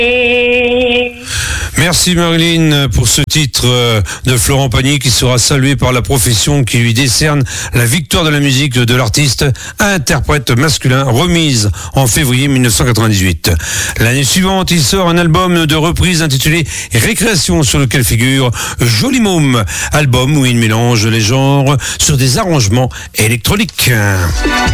Merci Marilyn pour ce titre de Florent Pagny qui sera salué par la profession qui lui décerne la victoire de la musique de l'artiste interprète masculin remise en février 1998. L'année suivante, il sort un album de reprise intitulé Récréation sur lequel figure Joli Môme, album où il mélange les genres sur des arrangements électroniques.